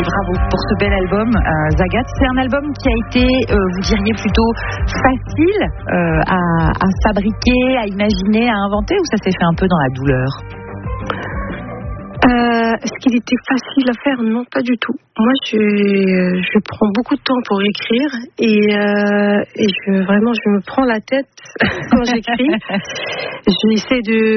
bravo pour ce bel album, Zagat. C'est un album qui a été, vous diriez, plutôt facile à fabriquer, à imaginer, à inventer, ou ça s'est fait un peu dans la douleur? Est-ce qu'il était facile à faire? Non, pas du tout. Moi, je prends beaucoup de temps pour écrire et je me prends la tête quand j'écris. J'essaie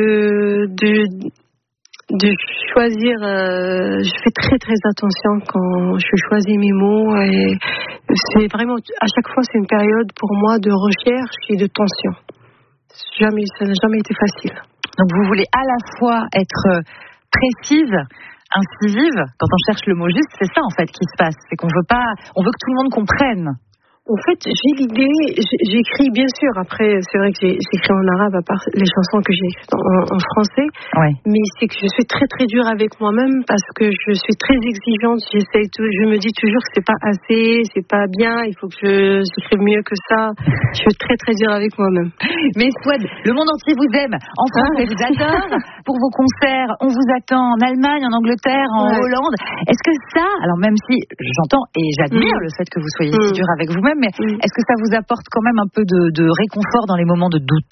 de choisir. Je fais très très attention quand je choisis mes mots et c'est vraiment à chaque fois c'est une période pour moi de recherche et de tension. Ça n'a jamais été facile. Donc vous voulez à la fois être précise, incisive, quand on cherche le mot juste, c'est ça en fait qui se passe, c'est qu'on veut que tout le monde comprenne. En fait, j'ai l'idée, j'écris bien sûr, après c'est vrai que j'écris en arabe à part les chansons que j'ai écrites en français, ouais. Mais c'est que je suis très très dure avec moi-même parce que je suis très exigeante, je me dis toujours que c'est pas assez, c'est pas bien, il faut que j'écrive mieux que ça, je suis très très dure avec moi-même. Mais Souad, le monde entier vous aime, en France on vous adore, pour vos concerts, on vous attend en Allemagne, en Angleterre, en Hollande, est-ce que ça, alors même si j'entends et j'admire le fait que vous soyez si dur avec vous-même, mais est-ce que ça vous apporte quand même un peu de réconfort dans les moments de doute?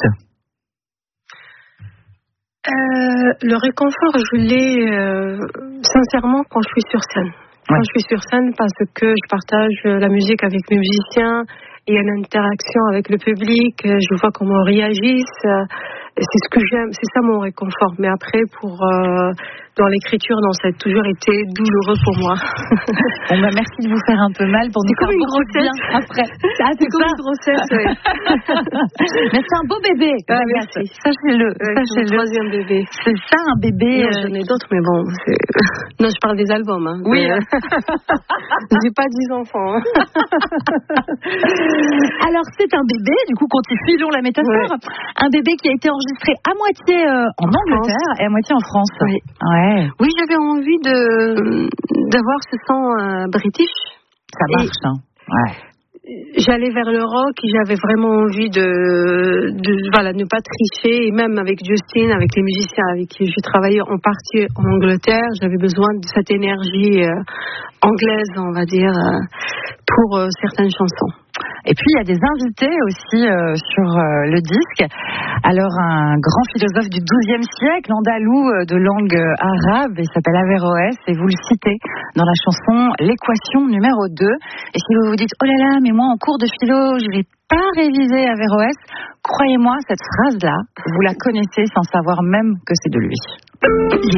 Le réconfort, je l'ai sincèrement quand je suis sur scène. Quand je suis sur scène, parce que je partage la musique avec mes musiciens, il y a une interaction avec le public, je vois comment ils réagissent. C'est ce que j'aime, c'est ça mon réconfort. Mais après, dans l'écriture, non, ça a toujours été douloureux pour moi. Bon, bah, merci de vous faire un peu mal pour nous faire beaucoup de bien après. Ah, c'est comme une grossesse, oui. Mais c'est un beau bébé. Merci. Sachez-le. C'est mon troisième bébé. C'est ça, un bébé. Non, j'en ai d'autres, mais bon. Non, je parle des albums. Hein. Oui. J'ai pas 10 enfants. Hein. Alors, c'est un bébé, du coup, continuons la métaphore. Ouais. Un bébé qui a été enregistré à moitié en Angleterre et à moitié en France. Oui. Ouais. Oui, j'avais envie d'avoir ce son british. Ça marche, hein. Ouais. J'allais vers le rock et j'avais vraiment envie de ne pas tricher, et même avec Justin, avec les musiciens avec qui j'ai travaillé en partie en Angleterre, j'avais besoin de cette énergie anglaise, on va dire, pour certaines chansons. Et puis il y a des invités aussi sur le disque. Alors un grand philosophe du XIIe siècle, andalou de langue arabe, il s'appelle Averroès et vous le citez dans la chanson L'équation numéro 2. Et si vous vous dites oh là là, mais moi en cours de philo je vais pas réviser Averroès, croyez-moi cette phrase-là, vous la connaissez sans savoir même que c'est de lui.